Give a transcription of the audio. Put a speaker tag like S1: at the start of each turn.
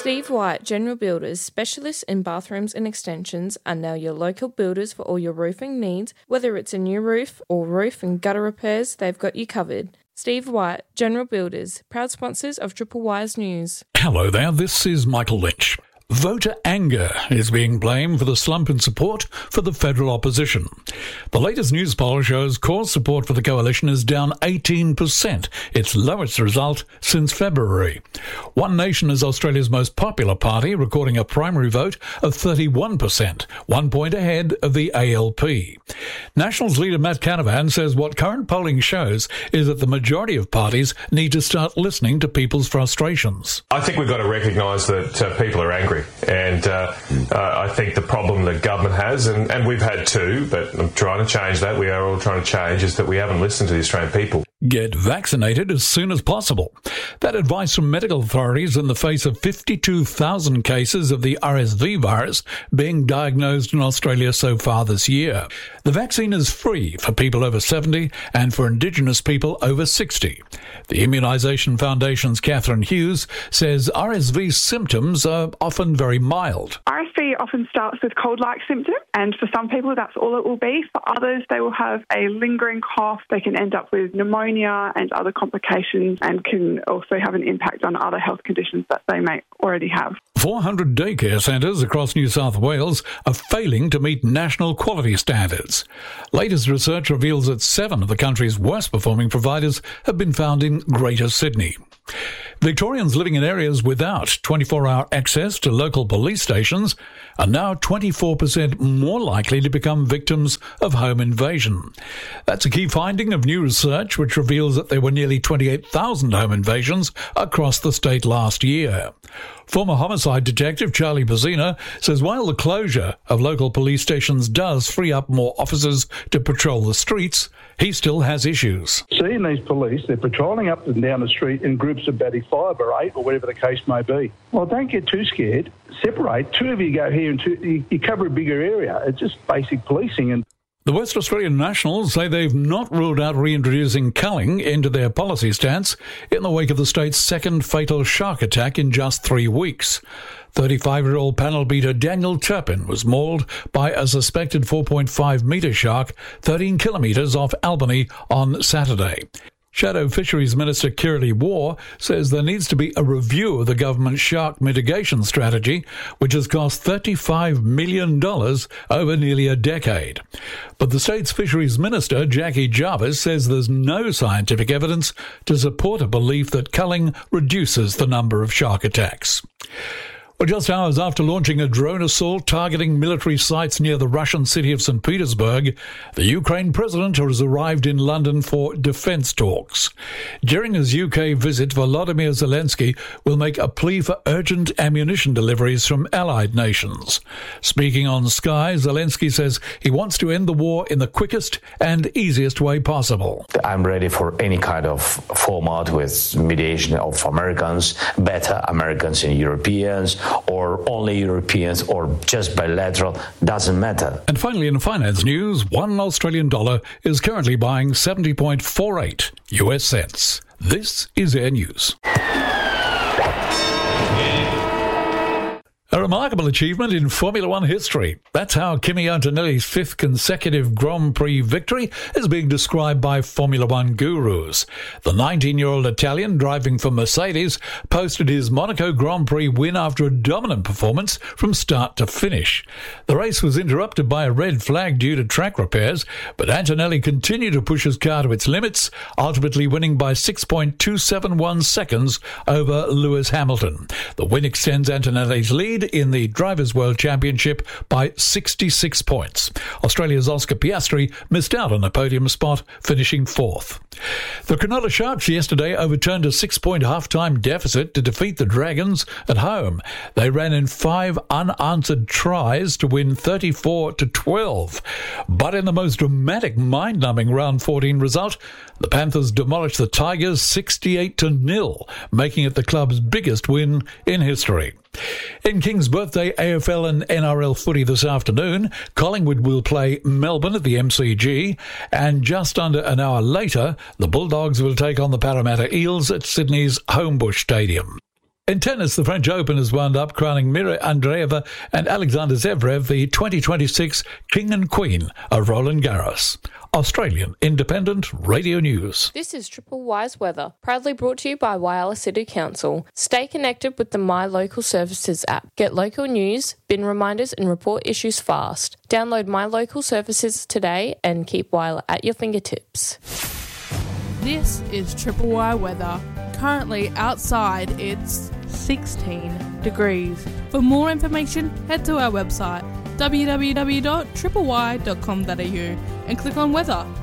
S1: Steve White, General Builders, specialists in bathrooms and extensions, are now your local builders for all your roofing needs. Whether it's a new roof or roof and gutter repairs, they've got you covered. Steve White, General Builders, proud sponsors of Triple Wise News.
S2: Hello there, this is Michael Lynch. Voter anger is being blamed for the slump in support for the federal opposition. The latest news poll shows core support for the coalition is down 18%, its lowest result since February. One Nation is Australia's most popular party, recording a primary vote of 31%, 1 point ahead of the ALP. Nationals leader Matt Canavan says what current polling shows is that the majority of parties need to start listening to people's frustrations.
S3: I think we've got to recognise that people are angry. And I think the problem that government has, and we've had too, but I'm trying to change that, we are all trying to change, is that we haven't listened to the Australian people.
S2: Get vaccinated as soon as possible. That advice from medical authorities in the face of 52,000 cases of the RSV virus being diagnosed in Australia so far this year. The vaccine is free for people over 70 and for Indigenous people over 60. The Immunisation Foundation's Catherine Hughes says RSV symptoms are often very mild.
S4: RSV often starts with cold-like symptoms, and for some people that's all it will be. For others, they will have a lingering cough. They can end up with pneumonia and other complications, and can also have an impact on other health conditions that they may already have.
S2: 400 daycare centres across New South Wales are failing to meet national quality standards. Latest research reveals that 7 of the country's worst-performing providers have been found in Greater Sydney. Victorians living in areas without 24-hour access to local police stations are now 24% more likely to become victims of home invasion. That's a key finding of new research, which reveals that there were nearly 28,000 home invasions across the state last year. Former homicide detective Charlie Pizzina says while the closure of local police stations does free up more officers to patrol the streets, he still has issues.
S5: Seeing these police, they're patrolling up and down the street in groups of about 5 or 8 or whatever the case may be. Well, don't get too scared. Separate. 2 of you go here and 2, you cover a bigger area. It's just basic policing. And
S2: the West Australian Nationals say they've not ruled out reintroducing culling into their policy stance in the wake of the state's second fatal shark attack in just 3 weeks. 35-year-old panel beater Daniel Turpin was mauled by a suspected 4.5-metre shark 13 kilometres off Albany on Saturday. Shadow Fisheries Minister Kirralie Waugh says there needs to be a review of the government's shark mitigation strategy, which has cost $35 million over nearly a decade. But the state's Fisheries Minister, Jackie Jarvis, says there's no scientific evidence to support a belief that culling reduces the number of shark attacks. Well, just hours after launching a drone assault targeting military sites near the Russian city of St. Petersburg, the Ukraine president has arrived in London for defence talks. During his UK visit, Volodymyr Zelensky will make a plea for urgent ammunition deliveries from allied nations. Speaking on Sky, Zelensky says he wants to end the war in the quickest and easiest way possible.
S6: I'm ready for any kind of format with mediation of Americans, better Americans and Europeans, or only Europeans, or just bilateral, doesn't matter.
S2: And finally, in finance news, $1 Australian dollar is currently buying 70.48 US cents. This is Air News. A remarkable achievement in Formula One history. That's how Kimi Antonelli's 5th consecutive Grand Prix victory is being described by Formula One gurus. The 19-year-old Italian driving for Mercedes posted his Monaco Grand Prix win after a dominant performance from start to finish. The race was interrupted by a red flag due to track repairs, but Antonelli continued to push his car to its limits, ultimately winning by 6.271 seconds over Lewis Hamilton. The win extends Antonelli's lead in the Drivers' World Championship by 66 points. Australia's Oscar Piastri missed out on a podium spot, finishing 4th. The Cronulla Sharks yesterday overturned a 6-point half-time deficit to defeat the Dragons at home. They ran in 5 unanswered tries to win 34-12. But in the most dramatic, mind-numbing round 14 result, the Panthers demolished the Tigers 68-0, making it the club's biggest win in history. In King's Birthday AFL and NRL footy this afternoon, Collingwood will play Melbourne at the MCG, and just under an hour later, the Bulldogs will take on the Parramatta Eels at Sydney's Homebush Stadium. In tennis, the French Open has wound up crowning Mira Andreeva and Alexander Zverev the 2026 King and Queen of Roland Garros. Australian Independent Radio News.
S1: This is Triple Y's weather, proudly brought to you by Whyalla City Council. Stay connected with the My Local Services app. Get local news, bin reminders and report issues fast. Download My Local Services today and keep Whyalla at your fingertips.
S7: This is Triple Y weather. Currently outside it's 16 degrees. For more information, head to our website www.tripley.com.au and click on weather.